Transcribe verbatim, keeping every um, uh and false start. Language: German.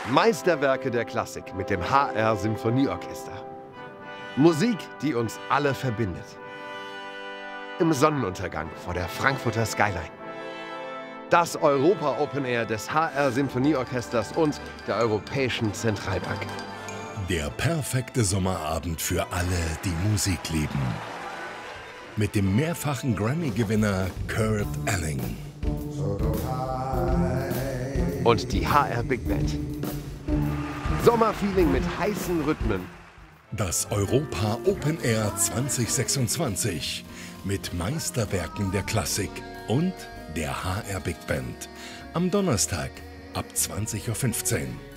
Meisterwerke der Klassik mit dem H R Symphonieorchester. Musik, die uns alle verbindet. Im Sonnenuntergang vor der Frankfurter Skyline. Das Europa Open Air des H R Symphonieorchesters und der Europäischen Zentralbank. Der perfekte Sommerabend für alle, die Musik lieben. Mit dem mehrfachen Grammy-Gewinner Kurt Elling. Und die H R Big Band. Sommerfeeling mit heißen Rhythmen. Das Europa Open Air zwanzig sechsundzwanzig mit Meisterwerken der Klassik und der H R Big Band. Am Donnerstag ab zwanzig Uhr fünfzehn.